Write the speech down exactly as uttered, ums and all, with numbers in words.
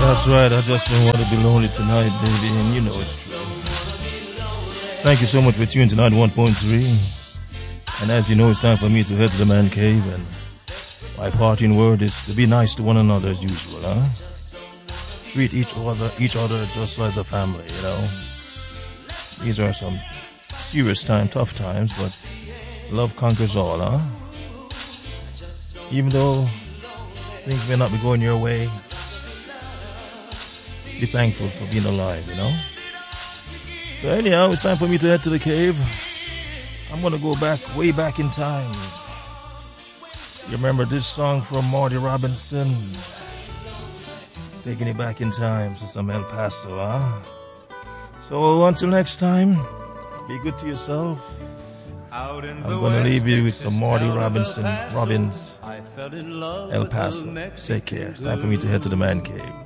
That's right, I just don't want to be lonely tonight, baby, and you know it's true. Thank you so much for tuning tonight one point three. And as you know, it's time for me to head to the man cave, and my parting word is to be nice to one another as usual, huh? Treat each other each other just as a family, you know. These are some serious time, tough times, but love conquers all, huh? Even though things may not be going your way, be thankful for being alive, you know. So anyhow, it's time for me to head to the cave. I'm gonna go back, way back in time. You remember this song from Marty Robinson? Taking it back in time to some El Paso, huh? So until next time, be good to yourself. I'm gonna leave you with some Marty Robinson, Robbins, El Paso. Take care. It's time for me to head to the man cave.